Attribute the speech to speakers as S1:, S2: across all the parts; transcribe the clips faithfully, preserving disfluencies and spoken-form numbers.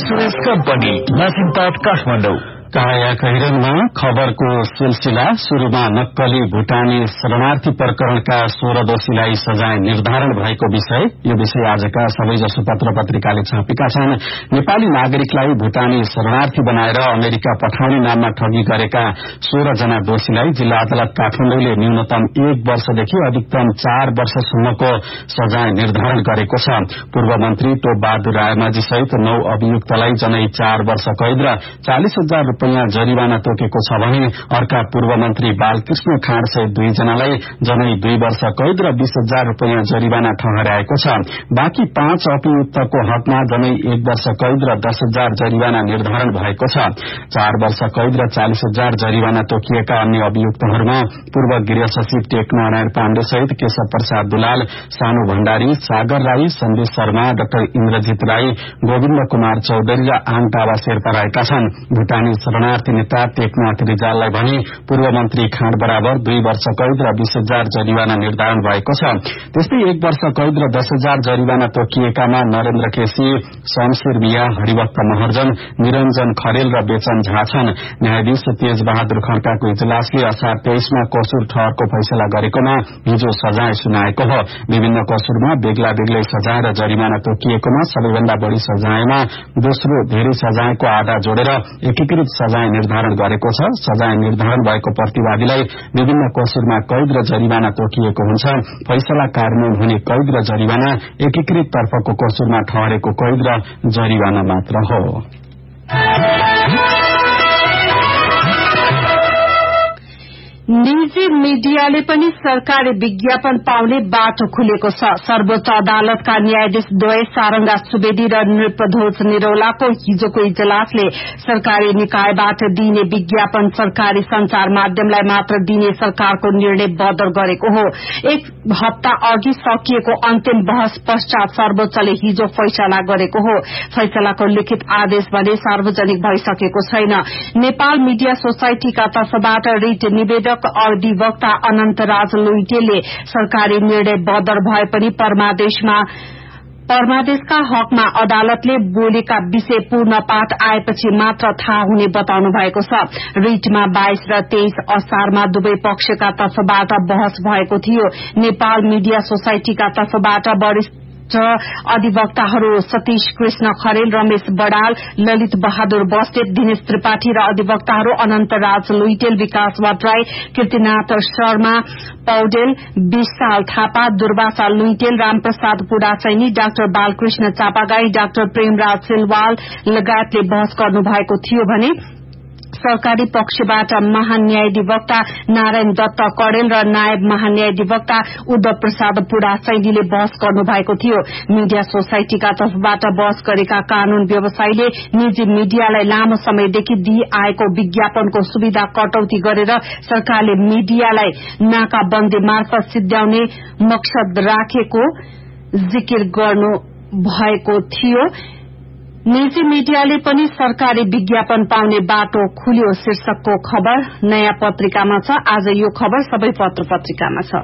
S1: Insurance company नासिमपाट Kathmandu.
S2: काया कैरनमा खबरको सिलसिला। शुरूमा नक्कली भूटानी शरणार्थी प्रकरणका सोह्र दोषीलाई सजाय निर्धारण भएको विषय। यो विषय आजका सबैजसो पत्र पत्रिकाले छापेका छन्। नेपाली नागरिकलाई भूटानी शरणार्थी बनाएर अमेरिका पठाउने नाममा ठगी गरेका सोह्र जना दोषीलाई जिल्ला अदालत काठमाडौँले न्यूनतम एक वर्षदेखि अधिकतम चार वर्षसम्मको सजाय निर्धारण गरेको छ। पूर्व मन्त्री टोप बहादुर रायमाझी सहित नौ अभियुक्तलाई जनै चार वर्ष कैद र चालिस हजार रूपियाँ जरिवाना तोकेको छ भने अर्का पूर्व मन्त्री बालकृष्ण खाँड सहित दुईजनालाई जनै दुई वर्ष कैद र बीस हजार रूपियाँ जरिवाना ठहर्याएको छ। बाँकी पाँच अभियुक्तको हकमा जनै एक वर्ष कैद र दस हजार जरिवाना निर्धारण भएको छ। चार वर्ष कैद र चालिस हजार जरिवाना तोकिएका अन्य अभियुक्तहरूमा पूर्व गृह सचिव टेकनारायण पाण्डे सहित केशव प्रसाद दुलाल, सानु भण्डारी, सागर राई, सन्देश शर्मा, डाक्टर इन्द्रजित राई, गोविन्द कुमार चौधरी र आङटावा शेर्पा रहेका छन्। भूटानी शरणार्थी नेता टेकनाथ रिजाललाई भने पूर्व मन्त्री खाँड बराबर दुई वर्ष कैद र बीस हजार जरिवाना निर्धारण भएको छ। त्यस्तै एक वर्ष कैद र दस हजार जरिवाना तोकिएकामा नरेन्द्र केसी, शमशेर मिया, हरिभक्त महर्जन, निरञ्जन खरेल र बेचन झा छन्। न्यायाधीश तेज बहादुर खड्काको इजलासले असार तेइसमा कसुर ठहरको फैसला गरेकोमा हिजो सजाय सुनाएको हो। विभिन्न कसुरमा बेग्ला बेग्लै सजाय र जरिमाना तोकिएकोमा सबैभन्दा बढ़ी सजायमा दोस्रो धेरै सजायको आधा जोडेर एकीकृत सजाय निर्धारण गरेको छ। सजाय निर्धारण भएको प्रतिवादीलाई विभिन्न कसुरमा कैद र जरिवाना तोकिएको हुन्छ। फैसला कार्यान्वयन हुने कैद र जरिवाना एकीकृत तर्फको कसुरमा ठहरेको कैद र जरिवाना मात्र हो।
S3: निजी मीडियाले पनि सरकारी विज्ञापन पाउने बाटो खुलेको छ। सर्वोच्च अदालतका न्यायाधीश द्वय सारंगा सुवेदी र नृपध्वज निरौलाको हिजोको इजलासले सरकारी निकायबाट दिइने विज्ञापन सरकारी संचार माध्यमलाई मात्र दिने सरकारको निर्णय बदर गरेको हो। एक हप्ता अघि सकिएको अन्तिम बहस पश्चात सर्वोच्चले हिजो फैसला गरेको हो। फैसलाको लिखित आदेश भने सार्वजनिक भइसकेको छैन। नेपाल मीडिया सोसाइटीका तर्फबाट रिट निवेदक अधिवक्ता अनन्तराज लुइटेलले सरकारी निर्णय बदर भए पनि परमादेशमा परमादेशका हकमा अदालतले बोलेका विषय पूर्ण पाठ आएपछि मात्र थाहा हुने बताउनु भएको छ। रिटमा बाइस र तेइस असारमा दुवै पक्षका तर्फबाट बहस भएको थियो। नेपाल मीडिया सोसाइटीका तर्फबाट वरिष्ठ अधिवक्ताहरू सतीश कृष्ण खरेल, रमेश बडाल, ललित बहादुर बस्नेत, दिनेश त्रिपाठी र अधिवक्ताहरू अनन्तराज लुइटेल, विकास भट्टराई, कीर्तिनाथ शर्मा पौडेल, विशाल थापा, दुर्वासा लुइटेल, रामप्रसाद पुडाचैनी, डाक्टर बालकृष्ण चापागाई, डाक्टर प्रेमराज सिलवाल लगायतले बहस गर्नुभएको थियो भने सरकारी पक्षबाट महान्यायाधिवक्ता नारायण दत्त कडेल र नायब महान्यायाधिवक्ता उद्धव प्रसाद पुडाचैनीले बहस गर्नुभएको थियो। मीडिया सोसाइटीका तर्फबाट बहस गरेका कानून व्यवसायीले निजी मीडियालाई लामो समयदेखि दिइ आएको विज्ञापनको सुविधा कटौती गरेर सरकारले मीडियालाई नाकाबन्दी मार्फत सिद्ध्याउने मकसद राखेको जिकिर गर्नु भएको थियो। निजी मीडियाले पनि सरकारी विज्ञापन पाउने बाटो खुल्यो शीर्षकको खबर नयाँ पत्रिकामा छ। आज यो खबर सबै पत्र पत्रिकामा छ।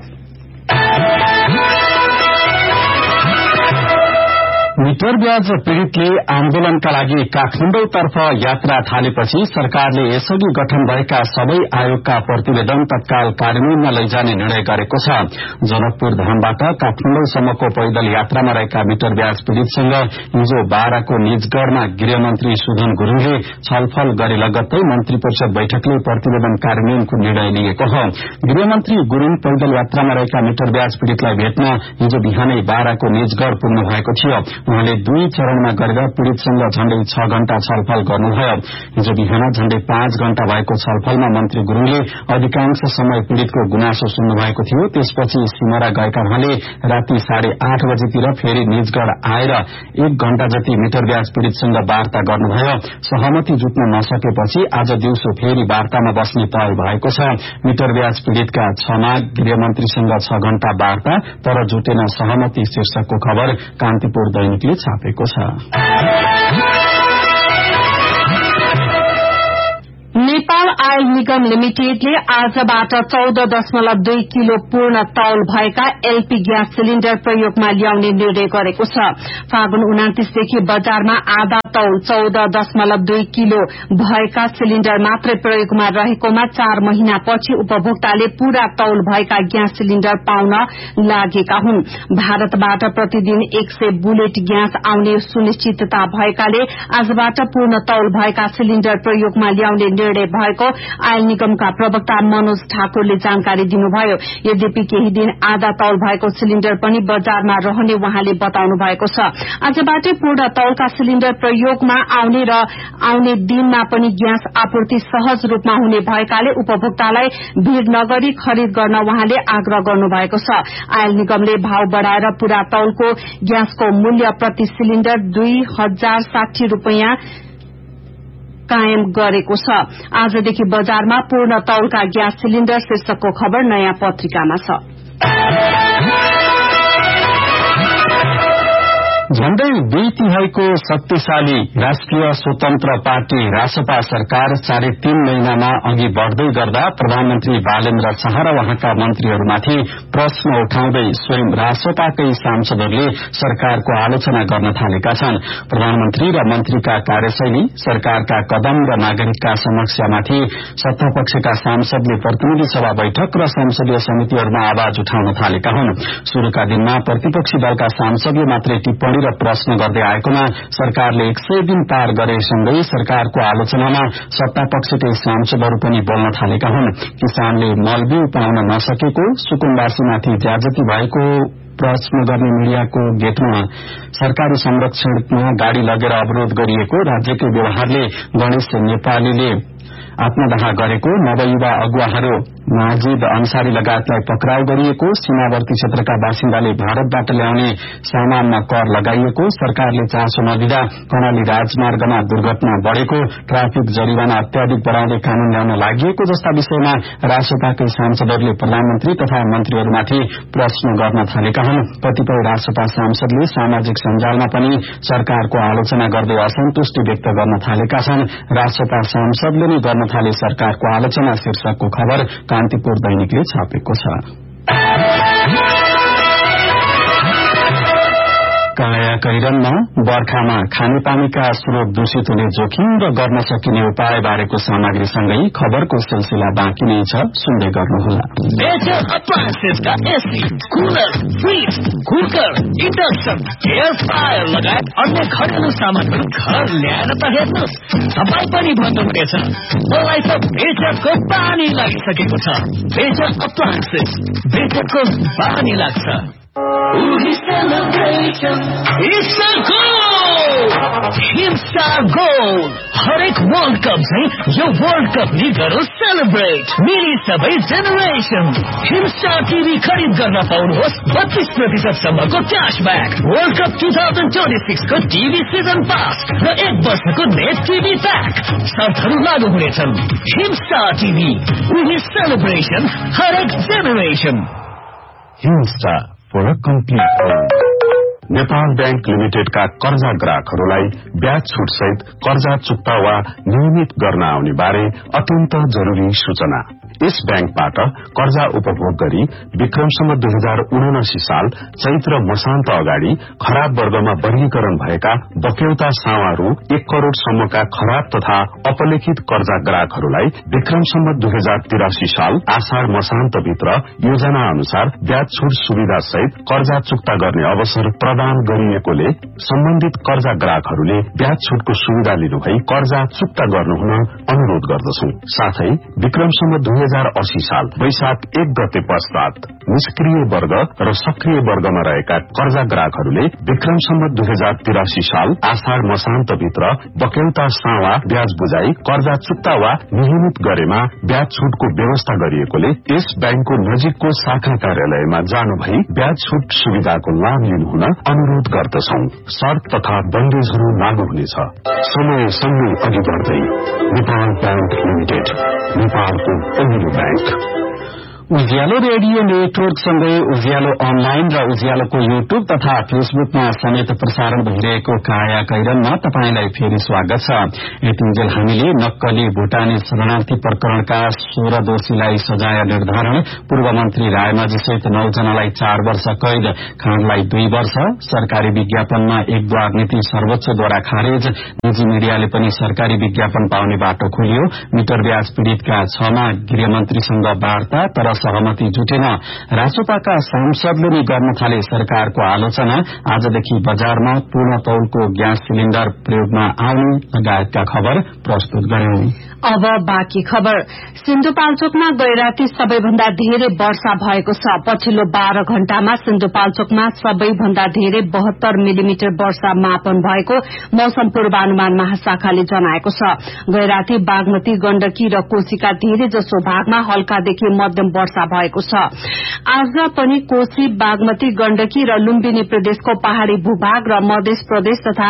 S2: मिटर ब्याज पीड़ितले आन्दोलनका लागि काठमाडौँतर्फ यात्रा थालेपछि सरकारले यसअघि गठन भएका सबै आयोगका प्रतिवेदन तत्काल कार्यान्वयनमा लैजाने निर्णय गरेको छ। जनकपुर धामबाट काठमाडौँसम्मको पैदल यात्रामा रहेका मिटर ब्याज पीड़ितसँग हिजो बाह्रको निजगढ़मा गृहमन्त्री सुधन गुरूङले छलफल गरे लगत्तै मन्त्री परिषद बैठकले प्रतिवेदन कार्यान्वयनको निर्णय लिएको हो। गृहमन्त्री गुरूङ पैदल यात्रामा रहेका मिटर ब्याज पीड़ितलाई भेट्न हिजो बिहानै बाह्रको निजगढ़ पुग्नु भएको थियो। उहाँले दुई चरणमा गरेर पीड़ितसँग झण्डै छ घण्टा छलफल गर्नुभयो। हिजो बिहान झण्डै पाँच घण्टा भएको छलफलमा मन्त्री गुरूङले अधिकांश समय पीड़ितको गुनासो सुन्नु भएको थियो। त्यसपछि सिमरा गएका उहाँले राति साढे आठ बजेतिर फेरि निजगढ़ आएर एक घण्टा जति मिटर ब्याज पीड़ितसँग वार्ता गर्नुभयो। सहमति जुट्न नसकेपछि आज दिउँसो फेरि वार्तामा बस्ने तय भएको छ। मिटर ब्याज पीड़ितका छ माग गृहमन्त्रीसँग छ घण्टा वार्ता तर जुटेन सहमति शीर्षकको खबर कान्तिपुर दैनिकले छापेको छ।
S3: नेपाल आयल निगम लिमिटेडले आजबाट चौध दशमलव दुई किलो पूर्ण तौल भएका एलपी ग्यास सिलिण्डर प्रयोगमा ल्याउने निर्णय गरेको छ। फागुन उनातिसदेखि बजारमा आधा तौल चौध दशमलव दुई किलो भएका सिलिण्डर मात्रै प्रयोगमा रहेकोमा चार महिनापछि उपभोक्ताले पूरा तौल भएका ग्यास सिलिण्डर पाउन लागेका हुन्। भारतबाट प्रतिदिन एक सय बुलेट ग्यास आउने सुनिश्चितता भएकाले आजबाट पूर्ण तौल भएका सिलिण्डर प्रयोगमा ल्याउने निर्णय भएको आयल निगमका प्रवक्ता मनोज ठाकुरले जानकारी दिनुभयो। यद्यपि केही दिन आधा तौल भएको सिलिण्डर पनि बजारमा रहने उहाँले बताउनु भएको छ। आजबाटै पूर्ण तौलका सिलिण्डर प्रयोगमा आउने र आउने दिनमा पनि ग्यास आपूर्ति सहज रूपमा हुने भएकाले उपभोक्तालाई भीड़ नगरी खरिद गर्न उहाँले आग्रह गर्नु भएको छ। आयल निगमले भाव बढ़ाएर पूरा तौलको ग्यासको मूल्य प्रति सिलिण्डर दुई हजार साठी रूपियाँ कायम गरेको छ। आजदेखि बजारमा पूर्ण तौलका ग्यास सिलिण्डर शीर्षकको खबर नयाँ पत्रिकामा छ।
S2: झण्डै दुई तिहाईको शक्तिशाली राष्ट्रिय स्वतन्त्र पार्टी रासपा सरकार साढे तीन महिनामा अघि बढ़दै गर्दा प्रधानमन्त्री बालेन्द्र शाह र उहाँका मन्त्रीहरूमाथि प्रश्न उठाउँदै स्वयं रासपाकै सांसदहरूले सरकारको आलोचना गर्न थालेका छन्। प्रधानमन्त्री र मन्त्रीका कार्यशैली, सरकारका कदम र नागरिकका समस्यामाथि सत्तापक्षका सांसदले प्रतिनिधि सभा बैठक र संसदीय समितिहरूमा आवाज उठाउन थालेका हुन्। शुरूका दिनमा प्रतिपक्षी दलका सांसदले मात्रै टिप्पणी र प्रश्न गर्दै आएकोमा सरकारले एक सय दिन पार गरेसँगै सरकारको आलोचनामा सत्तापक्षकै सांसदहरू पनि बोल्न थालेका हुन्। किसानले मलबिउ पाउन नसकेको, सुकुम्बासीमाथि ज्याजती भएको प्रश्न गर्ने मीडियाको गेटमा सरकारी संरक्षणमा गाड़ी लगेर अवरोध गरिएको, राज्यकै व्यवहारले गणेश नेपालीले आत्मदाह गरेको, नवयुवा अगुवाहरू माजिद अन्सारी लगायतलाई पक्राउ गरिएको, सीमावर्ती क्षेत्रका बासिन्दाले भारतबाट ल्याउने सामानमा कर लगाइएको, सरकारले चासो नदिँदा कर्णाली राजमार्गमा दुर्घटना बढ़ेको, ट्राफिक जरिवाना अत्याधिक बढ़ाउँदै कानून ल्याउन लागि जस्ता विषयमा रासपाकै सांसदहरूले प्रधानमन्त्री तथा मन्त्रीहरूमाथि प्रश्न गर्न थालेका हुन्। कतिपय रासपा सांसदले सामाजिक सञ्जालमा पनि सरकारको आलोचना गर्दै असन्तुष्टि व्यक्त गर्न थालेका छन्। रासपा सांसदले नै गर्न थाले सरकारको आलोचना शीर्षकको खबर कान्तिपुर दैनिकले छापेको छ। काया कैरनमा बर्खामा खानेपानीका स्रोत दूषित हुने जोखिम र गर्न सकिने उपाय बारेको सामग्रीसँगै खबरको सिलसिला बाँकी नै छ, सुन्दै गर्नुहोला।
S1: Major अप्लायन्सेसका AC, cooler, fridge, cooker, induction, air fryer लगायत अन्य घरेलु सामानहरू घर ल्याएर त हेर्नुहोस्, तपाईँ पनि भन्नुहुनेछ मलाई त मेजरको पानी लागिसकेको छ। मेजर अप्लायन्सेस, मेजरको पानी लाग्छ। हिमस्टार गोल्ड हरेक वर्ल्ड कप चाहिँ यो वर्ल्ड कप नि गरौँ सेलिब्रेट, मिली सबै जेनेरेसन। हिमस्टार टिभी खरिद गर्न पाउनुहोस् पच्चीस प्रतिशत सम्मको cashback, world cup two thousand twenty six को टिभी सिजन पास र एक वर्षको नेट टिभी प्याक, शर्तहरू लागू हुनेछन्। हिमस्टार टिभी, मिली सेलिब्रेसन, हरेक generation.
S4: Himstar for a complete home. Nepal bank लिमिटेडका कर्जा ग्राहकहरूलाई ब्याज छुट सहित कर्जा चुक्ता वा नियमित गर्न आउने बारे अत्यन्त जरूरी सूचना। यस बैंकबाट कर्जा उपभोग गरी विक्रमसम्म दुई हजार उनासी साल चैत्र मसान्त अगाडि खराब वर्गमा वर्गीकरण भएका बक्यौता सावारू एक करोड़ सम्मका खराब तथा अपलेखित कर्जा ग्राहकहरूलाई विक्रमसम्म दुई हजार तिरासी साल आषाढ़ मसान्त भित्र योजना अनुसार ब्याज छुट सुविधा सहित कर्जा चुक्ता गर्ने अवसर प्रदान गरिएकोले सम्बन्धित कर्जा ग्राहकहरूले ब्याज छुटको सुविधा लिनुभई कर्जा चुक्ता गर्नुहुन अनुरोध गर्दछौं। साथै विक्रमसम्म दुई हजार अस्सी साल वैशाख एक गते पश्चात निष्क्रिय वर्ग र सक्रिय वर्गमा रहेका कर्जा ग्राहकहरूले विक्रमसम्म दुई हजार तिरासी साल आषाढ़ मसान्त भित्र बक्यौता सावा ब्याज बुझाई कर्जा चुक्ता वा नियमित गरेमा ब्याज छुटको व्यवस्था गरिएकोले यस बैंकको नजिकको शाखा कार्यालयमा जानु भई ब्याज छुट सुविधाको लाभ लिनुहुन अनुरोध गर्दछौं। शर्त तथा बन्देजहरू लागू हुनेछ। समय सँगै अघि बढ्दै नेपाल बैंक लिमिटेड, नेपालको पहिलो बैंक।
S2: उज्यालो रेडियो नेटवर्कसँगै उज्यालो अनलाइन र उज्यालोको युट्युब तथा फेसबुकमा समेत प्रसारण भइरहेको काया कैरनमा तपाईंलाई फेरि स्वागत छ। यतिन्जेल हामीले नक्कली भूटानी शरणार्थी प्रकरणका सोह्र दोषीलाई सजाय निर्धारण, पूर्व मन्त्री रायमाझी सहित नौ जनालाई चार वर्ष कैद, खाँडलाई दुई वर्ष, सरकारी विज्ञापनमा एक द्वार नीति सर्वोच्चद्वारा खारेज, निजी मिडियाले पनि सरकारी विज्ञापन पाउने बाटो खोल्यो, मिटर ब्याज पीड़ितका छमा गृहमन्त्रीसँग वार्ता तर सहमति जुटेन, रासोपाका सांसदले नै गर्न थाले सरकारको आलोचना, आजदेखि बजारमा पूर्ण तौलको ग्यास सिलिण्डर प्रयोगमा आउने लगायतका खबर प्रस्तुत गर्यौं।
S3: अब बाँकी खबर। सिन्धुपाल्चोकमा गैराती सबैभन्दा धेरै वर्षा भएको छ। पछिल्लो बाह्र घण्टामा सिन्धुपाल्चोकमा सबैभन्दा धेरै बहत्तर मिलिमिटर वर्षा मापन भएको मौसम पूर्वानुमान महाशाखाले जनाएको छ। गैराती, बागमती, गण्डकी र कोशीका धेरै जसो भागमा हल्कादेखि मध्यम वर्षा भएको छ। आज पनि कोशी, बागमती, गण्डकी र लुम्बिनी प्रदेशको पहाड़ी भूभाग र मध्य प्रदेश तथा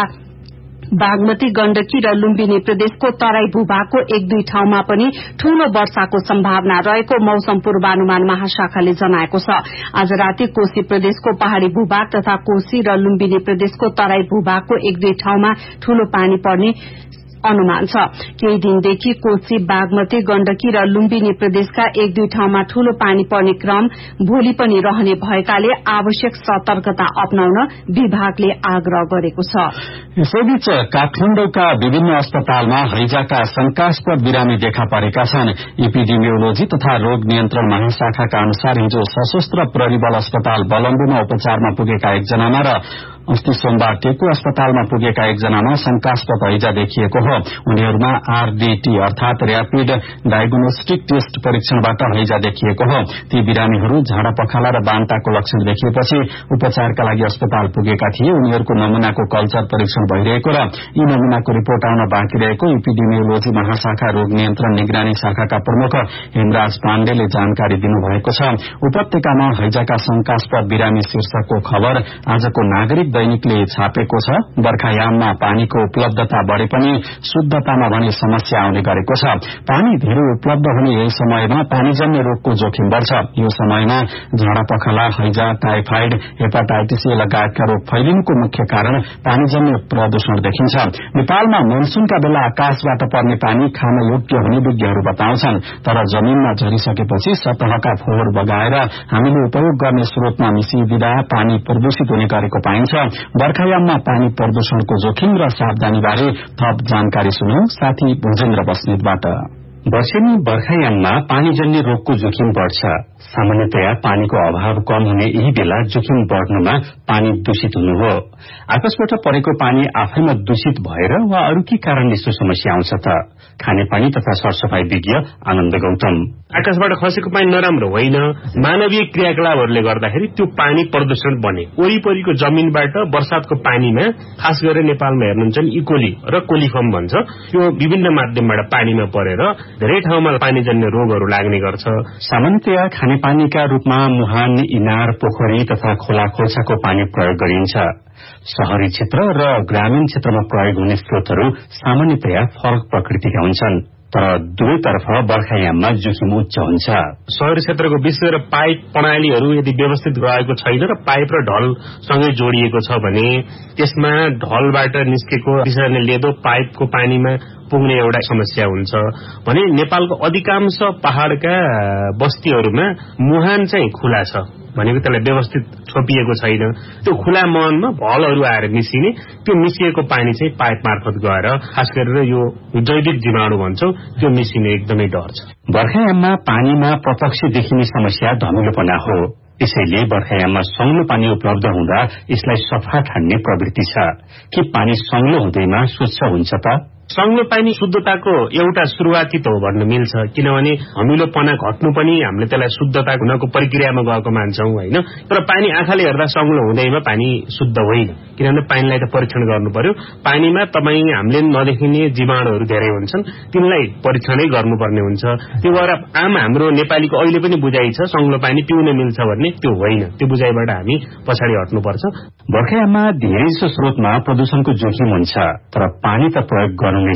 S3: बागमती, गण्डकी र लुम्बिनी प्रदेशको तराई भूभागको एक दुई ठाउँमा पनि ठूलो वर्षाको सम्भावना रहेको मौसम पूर्वानुमान महाशाखाले जनाएको छ। आज राति कोशी प्रदेशको पहाड़ी भूभाग तथा कोशी र लुम्बिनी प्रदेशको तराई भूभागको एक दुई ठाउँमा ठूलो पानी पर्ने अनुमान छ। केही दिनदेखि कोशी, बागमती, गण्डकी र लुम्बिनी प्रदेशका एक दुई ठाउँमा ठूलो पानी पर्ने क्रम भोलि पनि रहने भएकाले आवश्यक सतर्कता अपनाउन विभागले आग्रह गरेको छ।
S2: यसैबीच काठमाडौँका विभिन्न अस्पतालमा हैजाका शंकास्पद बिरामी देखा परेका छन्। इपिडेमियोलोजी तथा रोग नियन्त्रण महाशाखाका अनुसार हिजो सशस्त्र प्रहरी बल अस्पताल बलम्बुमा उपचारमा पुगेका एकजनामा र अस्ति सोमबार टेकु अस्पतालमा पुगेका एकजनामा शंकास्पद हैजा देखिएको हो। उनीहरूमा आरडीटी अर्थात र्यापिड डायग्नोस्टिक टेस्ट परीक्षणबाट हैजा देखिएको हो। ती बिरामीहरू झाडा पखाला र बान्ताको लक्षण देखिएपछि उपचारका लागि अस्पताल पुगेका थिए। उनीहरूको नमूनाको कल्चर परीक्षण भइरहेको र यी नमूनाको रिपोर्ट आउन बाँकी रहेको इपिडेमियोलोजी महाशाखा रोग नियन्त्रण निगरानी शाखाका प्रमुख हेमराज पाण्डेले जानकारी दिनुभएको छ। उपत्यकामा हैजाका शंकास्पद बिरामी शीर्षकको खबर आजको नागरिक दैनिकले छापेको छ। बर्खायाममा पानीको उपलब्धता बढ़े पनि शुद्धतामा भने समस्या आउने गरेको छ। पानी धेरै उपलब्ध हुने यही समयमा पानीजन्य रोगको जोखिम बढ़छ। यो समयमा झाडा पखाला, हैजा, टाइफाइड, हेपाटाइटिस ए लगायतका रोग फैलिनुको मुख्य कारण पानीजन्य प्रदूषण देखिन्छ। नेपालमा मनसूनका बेला आकाशबाट पर्ने पानी खान योग्य हुने विज्ञहरू बताउँछन्, तर जमीनमा झरिसकेपछि सतहका फोहोर बगाएर हामीले उपयोग गर्ने स्रोतमा मिसिदिँदा पानी प्रदूषित हुने गरेको पाइन्छ। बर्खायाममा पानी प्रदूषणको जोखिम र सावधानी बारे थप जानकारी सुनौ साथी भुजेन्द्र बस्नेतबाट।
S5: वर्षेनी बर्खायाममा पानीजन्य रोगको जोखिम बढ़छ। सामान्यतया पानीको अभाव कम हुने यही बेला जोखिम बढ़नमा पानी दूषित हुनु हो। आकाशबाट परेको पानी आफैमा दूषित भएर वा अरू के कारणले यस्तो समस्या आउँछ त? खानेपानी तथा सरसफाई विज्ञ आनन्द गौतम।
S6: आकाशबाट खसेको पानी नराम्रो होइन, मानवीय क्रियाकलापहरूले गर्दाखेरि त्यो पानी प्रदूषण बने। वरिपरिको जमिनबाट वर्षातको पानीमा खास गरेर नेपालमा हेर्नुहुन्छ भने इकोली र कोलिफर्म भन्छ, त्यो विभिन्न माध्यमबाट पानीमा परेर धेरै ठाउँमा पानीजन्य रोगहरू लाग्ने गर्छ।
S5: सामान्यतया खानेपानीका रूपमा मुहान, इनार, पोखरी तथा खोला खोल्साको पानी प्रयोग गरिन्छ। शहरी क्षेत्र र ग्रामीण क्षेत्रमा प्रयोग हुने स्रोतहरू सामान्यतया फरक प्रकृतिका हुन्छन्, तर दुवैतर्फ बर्खायाममा जोखिम उच्च हुन्छ।
S6: शहरी क्षेत्रको विशेष गरेर पाइप प्रणालीहरू यदि व्यवस्थित रहेको छैन र पाइप र ढलसँगै जोडिएको छ भने त्यसमा ढलबाट निस्केको विषयले लेदो पाइपको पानीमा पुग्ने एउटा समस्या हुन्छ भने नेपालको अधिकांश पहाड़का बस्तीहरूमा मुहान चाहिँ खुला छ भनेको त्यसलाई व्यवस्थित छोपिएको छैन। त्यो खुला मुहानमा भलहरू आएर मिसिने, त्यो मिसिएको पानी चाहिँ पाइप मार्फत गएर खास गरेर यो जैविक जीवाणु भन्छौं त्यो मिसिने एकदमै डर छ।
S5: बर्खायाममा पानीमा प्रत्यक्ष देखिने समस्या धमिलोपना हो। त्यसैले बर्खायाममा सङ्लो पानी उपलब्ध हुँदा यसलाई सफा ठान्ने प्रवृत्ति छ। के पानी सङ्लो हुँदैमा स्वच्छ हुन्छ त?
S6: सङ्लो पानी शुद्धताको एउटा शुरूआती त हो भन्न मिल्छ, किनभने हमिलोपना घट्नु पनि हामीले त्यसलाई शुद्धता हुनको प्रक्रियामा गएको मान्छौं होइन। तर पानी आँखाले हेर्दा सङ्लो हुँदैमा पानी शुद्ध होइन, किनभने पानीलाई त परीक्षण गर्नु पर्यो। पानीमा तपाई हामीले नदेखिने जीवाणुहरू धेरै हुन्छन्, तिनलाई परीक्षणै गर्नुपर्ने हुन्छ। त्यो भएर आम हाम्रो नेपालीको अहिले पनि बुझाइ छ सङ्लो पानी पिउन मिल्छ भन्ने, त्यो होइन। त्यो बुझाइबाट हामी पछाडि हट्नुपर्छ।
S5: बर्खायाममा धेरै जसो स्रोतमा प्रदूषणको जोखिम हुन्छ, तर पानी त प्रयोग गर्नु नै छ।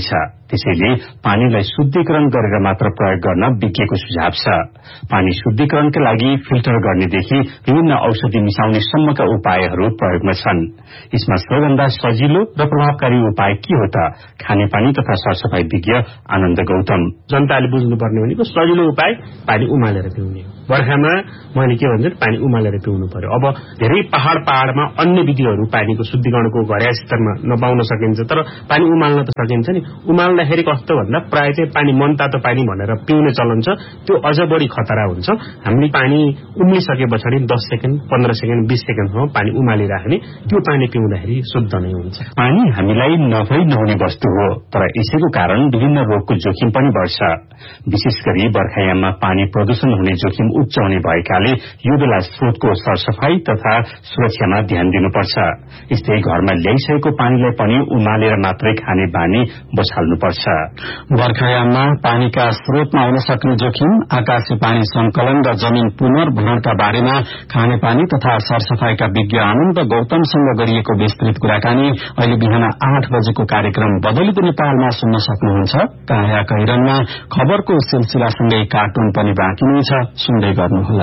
S5: त्यसैले पानीलाई शुद्धिकरण गरेर मात्र प्रयोग गर्न विज्ञको सुझाव छ। पानी शुद्धिकरणका लागि फिल्टर गर्नेदेखि विभिन्न औषधि मिसाउने सम्मका उपायहरू प्रयोगमा छन्। यसमा सबैभन्दा सजिलो र प्रभावकारी उपाय के हो त? खानेपानी तथा सरसफाई विज्ञ आनन्द गौतम।
S6: जनताले बुझ्नुपर्ने भनेको सजिलो उपाय पानी उमालेर पिउने हो। बर्खामा मैले के भन्छु, पानी उमालेर पिउनु पर्यो। अब धेरै पहाड़ पहाड़मा अन्य विधिहरू पानीको शुद्धिकरणको घरेया स्तरमा नपाउन सकिन्छ, तर पानी उमाल्न त सकिन्छ नि। उमाल्दाखेरि कस्तो भन्दा प्राय चाहिँ पानी मनतातो पानी भनेर पिउने चलन छ, त्यो अझ बढी खतरा हुन्छ। हामीले पानी उम्लिसके पछाडि दस सेकेन्ड पन्ध्र सेकेन्ड बीस सेकेन्डसम्म पानी उमालिराख्ने, त्यो पानी पिउँदाखेरि शुद्ध नै हुन्छ।
S5: पानी हामीलाई नभई नहुने वस्तु हो, तर यसैको कारण विभिन्न रोगको जोखिम पनि बढ्छ। विशेष गरी बर्खायाममा पानी प्रदूषण हुने जोखिम उच्च हुने भएकाले यो बेला स्रोतको सरसफाई तथा सुरक्षामा ध्यान दिनुपर्छ। यस्तै घरमा ल्याइसकेको पानीलाई पनि उमालेर मात्रै खाने बानी बसाल्नुपर्छ।
S2: बर्खायाममा पानीका स्रोतमा आउन सक्ने जोखिम, आकाशे पानी संकलन र जमीन पुनर्भरणका बारेमा खानेपानी तथा सरसफाईका विज्ञ आनन्द गौतमसँग गरिएको विस्तृत कुराकानी अहिले बिहान आठ बजेको कार्यक्रम बदलिँदो नेपालमा सुन्न सक्नुहुन्छ। काया कैरनमा खबरको सिलसिलासँगै कार्टुन पनि बाँकी नै छ, सुन्दै गर्नुहोला।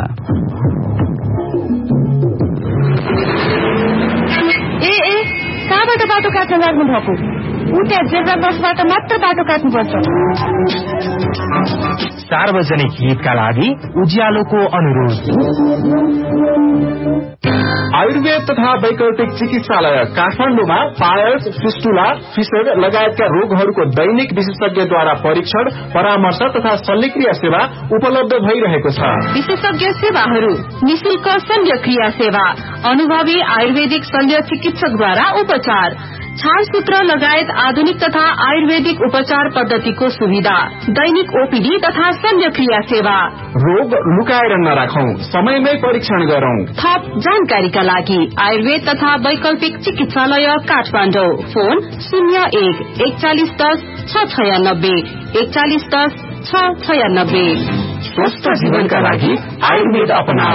S3: ए ए कहाँबाट बाटो काट्न लाग्नु भएको? उता जेब्रा बसबाट मात्र बाटो काट्नुपर्छ।
S1: सार्वजनिक हितका लागि उज्यालोको अनुरोध।
S7: आयुर्वेद तथा वैकल्पिक चिकित्सालय काठमाडौँमा पायल्स, फिस्टुला, फिसर लगायतका रोगहरूको दैनिक विशेषज्ञद्वारा परीक्षण, परामर्श तथा शल्यक्रिया सेवा उपलब्ध भइरहेको छ।
S3: विशेषज्ञ सेवाहरू, निशुल्क शल्यक्रिया सेवा, अनुभवी आयुर्वेदिक शल्य चिकित्सकद्वारा उपचार, छालसूत्र लगायत आधुनिक तथा आयुर्वेदिक उपचार पद्धतिको सुविधा, दैनिक ओपीडी तथा शल्यक्रिया सेवा।
S7: रोग लुकाएर नराखौं, समयमै परीक्षण गरौं।
S3: थप जानकारीका लागि आयुर्वेद तथा वैकल्पिक चिकित्सालय काठमाडौँ, फोन शून्य एक एकचालिस दस छ छयानब्बे एकचालिस दस छ छयानब्बे।
S1: स्वस्थ जीवनका लागि आयुर्वेद अपनाऊ।